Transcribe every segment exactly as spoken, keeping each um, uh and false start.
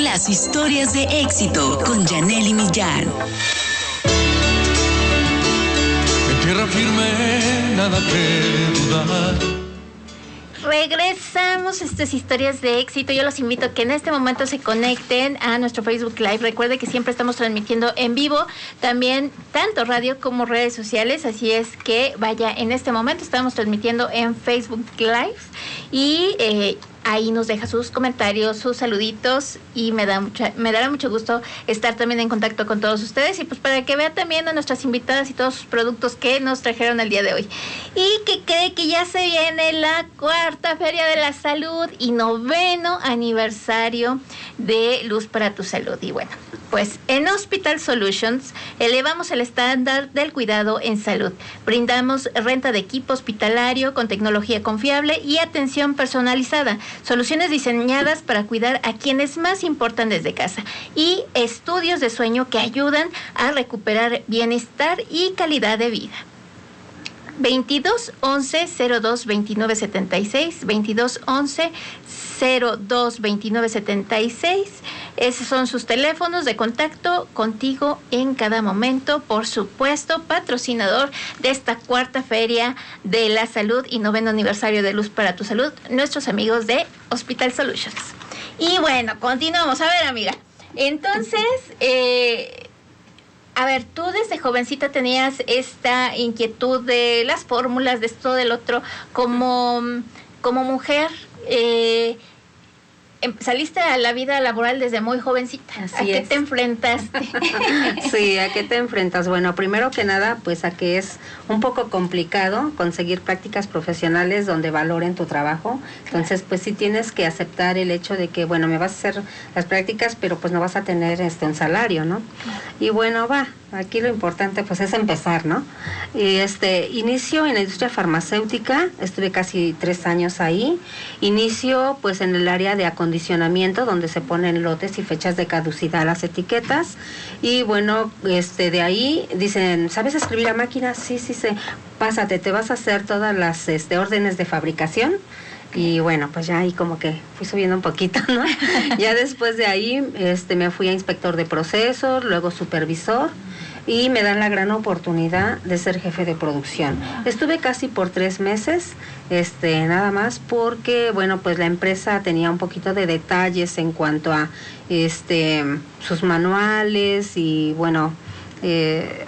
Las historias de éxito con Yanely Millán. En tierra firme, nada que dudar. Regresamos a estas historias de éxito. Yo los invito a que en este momento se conecten a nuestro Facebook Live. Recuerde que siempre estamos transmitiendo en vivo, también tanto radio como redes sociales. Así es que vaya, en este momento estamos transmitiendo en Facebook Live y eh, ahí nos deja sus comentarios, sus saluditos y me da mucha, me dará mucho gusto estar también en contacto con todos ustedes y pues para que vea también a nuestras invitadas y todos sus productos que nos trajeron el día de hoy. Y que cree que ya se viene la cuarta Feria de la Salud y noveno aniversario de Luz para tu Salud. Y bueno, pues en Hospital Solutions elevamos el estándar del cuidado en salud. Brindamos renta de equipo hospitalario con tecnología confiable y atención personalizada. Soluciones diseñadas para cuidar a quienes más importan desde casa. Y estudios de sueño que ayudan a recuperar bienestar y calidad de vida. veintidós once cero dos veintinueve setenta y seis, veintidós once cero dos veintinueve setenta y seis. Esos son sus teléfonos de contacto contigo en cada momento. Por supuesto, patrocinador de esta cuarta Feria de la Salud y noveno aniversario de Luz para tu Salud, nuestros amigos de Hospital Solutions. Y bueno, continuamos. A ver, amiga, entonces, eh, a ver, tú desde jovencita tenías esta inquietud de las fórmulas, de esto, del otro, como, como mujer, eh, saliste a la vida laboral desde muy jovencita. Así ¿A qué es. te enfrentaste? Sí, ¿a qué te enfrentas? Bueno, primero que nada, pues a que es un poco complicado conseguir prácticas profesionales donde valoren tu trabajo. Entonces, pues sí tienes que aceptar el hecho de que, bueno, me vas a hacer las prácticas, pero pues no vas a tener este un salario, ¿no? Y bueno, va, aquí lo importante pues es empezar, ¿no? Y este, inicio en la industria farmacéutica, estuve casi tres años ahí. Inicio pues en el área de acondicionamiento, donde se ponen lotes y fechas de caducidad a las etiquetas. Y bueno, este, de ahí dicen, ¿sabes escribir a máquina? Sí, sí sé. Pásate, te vas a hacer todas las este, órdenes de fabricación. Y bueno, pues ya ahí como que fui subiendo un poquito, ¿no? Ya después de ahí este, me fui a inspector de procesos, luego supervisor, y me dan la gran oportunidad de ser jefe de producción. Estuve casi por tres meses, este, nada más porque, bueno, pues la empresa tenía un poquito de detalles en cuanto a este, sus manuales y, bueno, eh,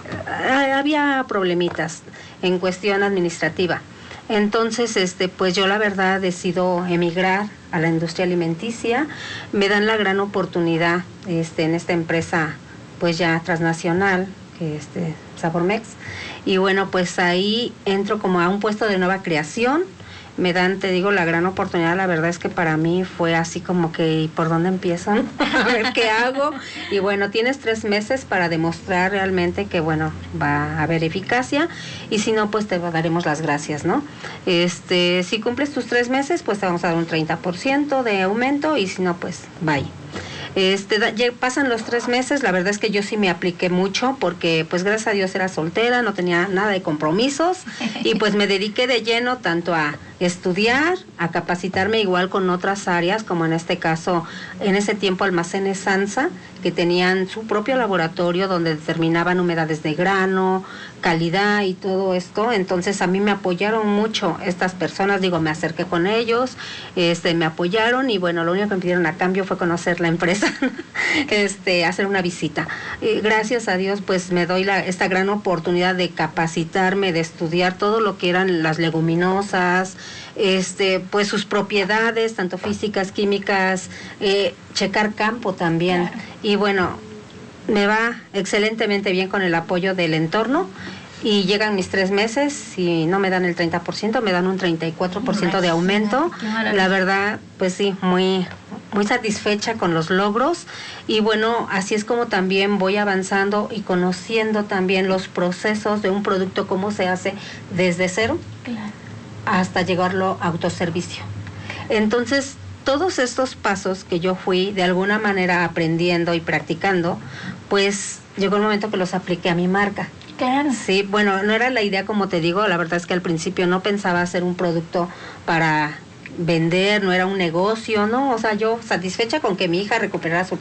había problemitas en cuestión administrativa. Entonces, este, pues yo la verdad decido emigrar a la industria alimenticia. Me dan la gran oportunidad este, en esta empresa, pues ya transnacional, que este, Sabormex. Y bueno, pues ahí entro como a un puesto de nueva creación. Me dan, te digo, la gran oportunidad. La verdad es que para mí fue así como que, ¿por dónde empiezo? A ver qué hago. Y bueno, tienes tres meses para demostrar realmente que, bueno, va a haber eficacia. Y si no, pues te daremos las gracias, ¿no? Este, si cumples tus tres meses, pues te vamos a dar un treinta por ciento de aumento. Y si no, pues bye. Este, ya pasan los tres meses, la verdad es que yo sí me apliqué mucho porque pues gracias a Dios era soltera, no tenía nada de compromisos y pues me dediqué de lleno tanto a estudiar, a capacitarme igual con otras áreas, como en este caso, en ese tiempo Almacenes Sansa, que tenían su propio laboratorio donde determinaban humedades de grano, calidad y todo esto. Entonces a mí me apoyaron mucho estas personas, digo, me acerqué con ellos, este, me apoyaron y bueno, lo único que me pidieron a cambio fue conocer la empresa, este, hacer una visita. Y gracias a Dios pues me doy la, esta gran oportunidad de capacitarme, de estudiar todo lo que eran las leguminosas, este, pues sus propiedades, tanto físicas, químicas, eh, checar campo también. Claro. Y bueno, me va excelentemente bien con el apoyo del entorno y llegan mis tres meses y no me dan el treinta por ciento, me dan un treinta y cuatro por ciento de aumento. La verdad, pues sí, muy, muy satisfecha con los logros y bueno, así es como también voy avanzando y conociendo también los procesos de un producto, cómo se hace desde cero. Claro. Hasta llegarlo a autoservicio. Entonces, todos estos pasos que yo fui de alguna manera aprendiendo y practicando, pues llegó el momento que los apliqué a mi marca. Claro. Sí, bueno, no era la idea, como te digo, la verdad es que al principio no pensaba hacer un producto para vender, no era un negocio, ¿no? O sea, yo satisfecha con que mi hija recuperara su